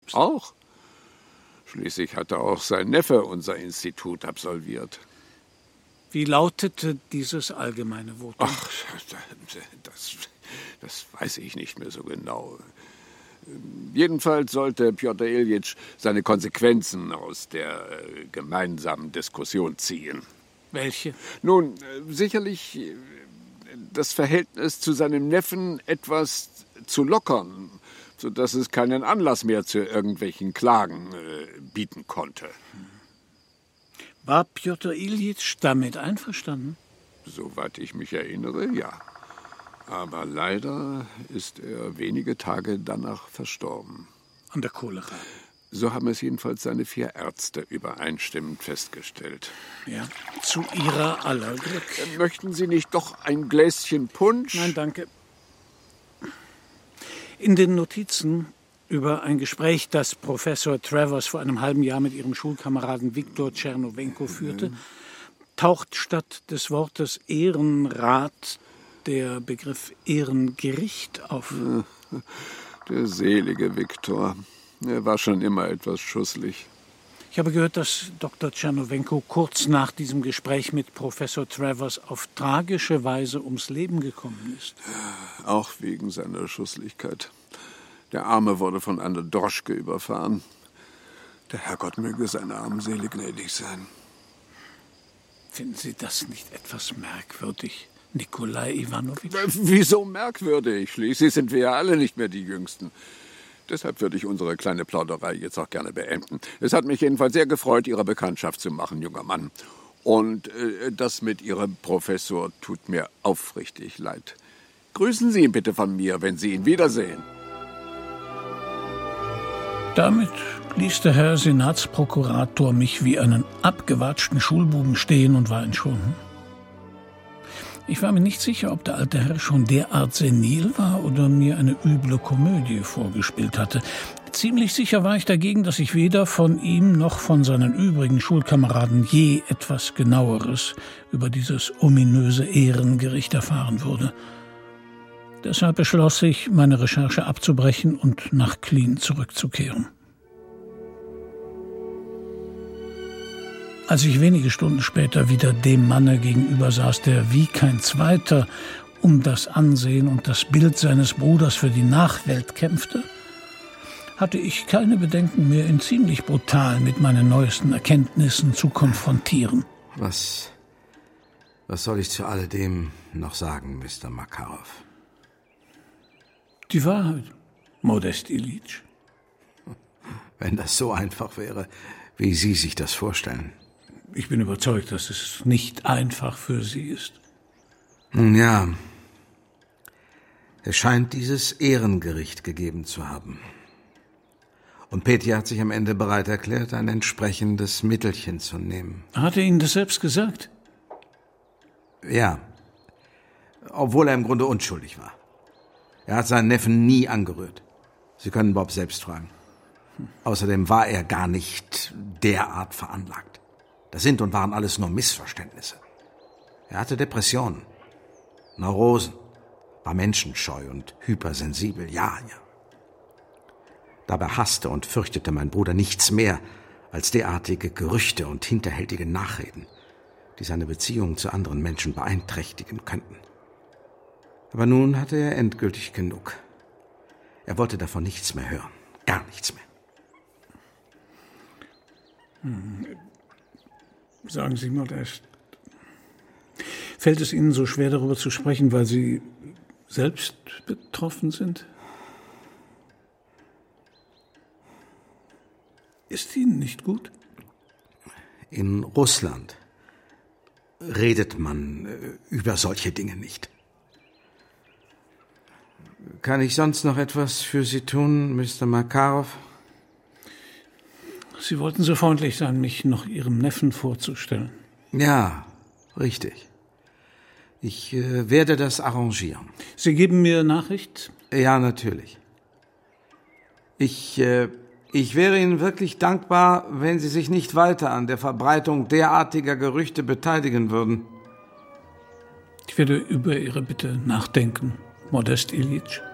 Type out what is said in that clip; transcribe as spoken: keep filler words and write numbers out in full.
selbst. Auch? Schließlich hatte auch sein Neffe unser Institut absolviert. Wie lautete dieses allgemeine Votum? Ach, das, das weiß ich nicht mehr so genau. Jedenfalls sollte Pjotr Iljitsch seine Konsequenzen aus der gemeinsamen Diskussion ziehen. Welche? Nun, sicherlich das Verhältnis zu seinem Neffen etwas zu lockern, sodass es keinen Anlass mehr zu irgendwelchen Klagen äh, bieten konnte. War Pjotr Iljitsch damit einverstanden? Soweit ich mich erinnere, ja. Aber leider ist er wenige Tage danach verstorben. An der Cholera? So haben es jedenfalls seine vier Ärzte übereinstimmend festgestellt. Ja, zu Ihrer aller Glück. Möchten Sie nicht doch ein Gläschen Punsch? Nein, danke. In den Notizen über ein Gespräch, das Professor Travers vor einem halben Jahr mit ihrem Schulkameraden Viktor Tschernowenko führte, taucht statt des Wortes Ehrenrat der Begriff Ehrengericht auf. Der selige Viktor. Er war schon immer etwas schusselig. Ich habe gehört, dass Doktor Tschernowenko kurz nach diesem Gespräch mit Professor Travers auf tragische Weise ums Leben gekommen ist. Auch wegen seiner Schusslichkeit. Der Arme wurde von einer Droschke überfahren. Der Herrgott möge seiner armen Seele gnädig sein. Finden Sie das nicht etwas merkwürdig, Nikolai Iwanowitsch? Wieso merkwürdig? Schließlich sind wir ja alle nicht mehr die Jüngsten. Deshalb würde ich unsere kleine Plauderei jetzt auch gerne beenden. Es hat mich jedenfalls sehr gefreut, Ihre Bekanntschaft zu machen, junger Mann. Und äh, das mit Ihrem Professor tut mir aufrichtig leid. Grüßen Sie ihn bitte von mir, wenn Sie ihn wiedersehen. Damit ließ der Herr Senatsprokurator mich wie einen abgewatschten Schulbuben stehen und war entschunden. Ich war mir nicht sicher, ob der alte Herr schon derart senil war oder mir eine üble Komödie vorgespielt hatte. Ziemlich sicher war ich dagegen, dass ich weder von ihm noch von seinen übrigen Schulkameraden je etwas Genaueres über dieses ominöse Ehrengericht erfahren würde. Deshalb beschloss ich, meine Recherche abzubrechen und nach Klin zurückzukehren. Als ich wenige Stunden später wieder dem Manne gegenüber saß, der wie kein Zweiter um das Ansehen und das Bild seines Bruders für die Nachwelt kämpfte, hatte ich keine Bedenken mehr, ihn ziemlich brutal mit meinen neuesten Erkenntnissen zu konfrontieren. Was, was soll ich zu alledem noch sagen, Mister Makarov? Die Wahrheit, Modest Iljitsch. Wenn das so einfach wäre, wie Sie sich das vorstellen. Ich bin überzeugt, dass es nicht einfach für Sie ist. Nun ja, es scheint dieses Ehrengericht gegeben zu haben. Und Petya hat sich am Ende bereit erklärt, ein entsprechendes Mittelchen zu nehmen. Hat er Ihnen das selbst gesagt? Ja, obwohl er im Grunde unschuldig war. Er hat seinen Neffen nie angerührt. Sie können Bob selbst fragen. Außerdem war er gar nicht derart veranlagt. Das sind und waren alles nur Missverständnisse. Er hatte Depressionen, Neurosen, war menschenscheu und hypersensibel, ja, ja. Dabei hasste und fürchtete mein Bruder nichts mehr als derartige Gerüchte und hinterhältige Nachreden, die seine Beziehungen zu anderen Menschen beeinträchtigen könnten. Aber nun hatte er endgültig genug. Er wollte davon nichts mehr hören, gar nichts mehr. Hm. Sagen Sie, Modest, fällt es Ihnen so schwer, darüber zu sprechen, weil Sie selbst betroffen sind? Ist Ihnen nicht gut? In Russland redet man über solche Dinge nicht. Kann ich sonst noch etwas für Sie tun, Mister Makarov? Sie wollten so freundlich sein, mich noch Ihrem Neffen vorzustellen. Ja, richtig. Ich äh, werde das arrangieren. Sie geben mir Nachricht? Ja, natürlich. Ich, äh, ich wäre Ihnen wirklich dankbar, wenn Sie sich nicht weiter an der Verbreitung derartiger Gerüchte beteiligen würden. Ich werde über Ihre Bitte nachdenken, Modest Iljitsch.